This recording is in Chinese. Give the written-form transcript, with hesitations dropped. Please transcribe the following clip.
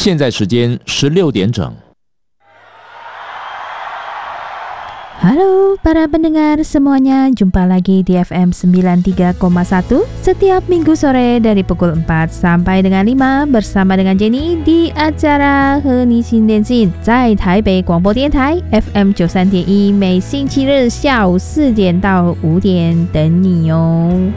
现在时间16点整。 Halo para pendengar semuanya, jumpa lagi di FM 93,1 setiap minggu sore dari pukul 4 sampai dengan 5 bersama dengan Jenny di acara和你新电信，在台北广播电台 FM 93.1，每星期日下午4点到5点等你哦。